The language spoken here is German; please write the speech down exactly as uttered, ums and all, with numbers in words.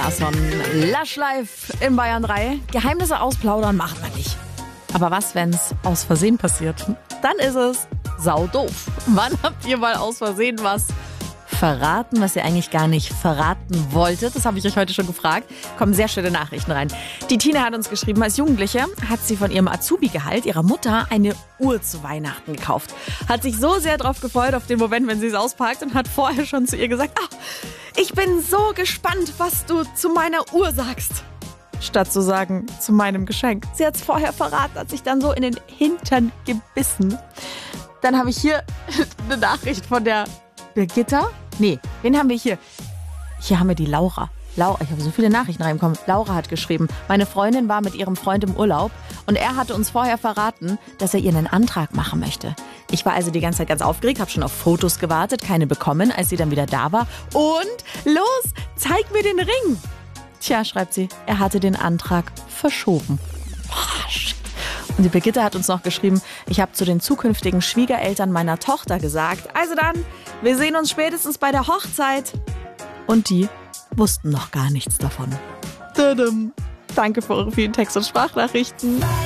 Larsson. Lush Live in Bayern drei. Geheimnisse ausplaudern machen wir nicht. Aber was, wenn's aus Versehen passiert? Dann ist es sau doof. Wann habt ihr mal aus Versehen was verraten, was ihr eigentlich gar nicht verraten wolltet? Das habe ich euch heute schon gefragt. Kommen sehr schöne Nachrichten rein. Die Tina hat uns geschrieben, als Jugendliche hat sie von ihrem Azubi-Gehalt ihrer Mutter eine Uhr zu Weihnachten gekauft. Hat sich so sehr drauf gefreut auf den Moment, wenn sie es auspackt und hat vorher schon zu ihr gesagt, ah, ich bin so gespannt, was du zu meiner Uhr sagst. Statt zu sagen, zu meinem Geschenk. Sie hat es vorher verraten, hat sich dann so in den Hintern gebissen. Dann habe ich hier eine Nachricht von der Birgitta. Nee, wen haben wir hier? Hier haben wir die Laura. Laura, ich habe so viele Nachrichten reinbekommen. Laura hat geschrieben, meine Freundin war mit ihrem Freund im Urlaub und er hatte uns vorher verraten, dass er ihr einen Antrag machen möchte. Ich war also die ganze Zeit ganz aufgeregt, habe schon auf Fotos gewartet, keine bekommen, als sie dann wieder da war. Und los, zeig mir den Ring. Tja, schreibt sie, er hatte den Antrag verschoben. Boah, shit. Und die Birgitta hat uns noch geschrieben, ich habe zu den zukünftigen Schwiegereltern meiner Tochter gesagt, also dann, wir sehen uns spätestens bei der Hochzeit. Und die wussten noch gar nichts davon. Danke für eure vielen Text- und Sprachnachrichten.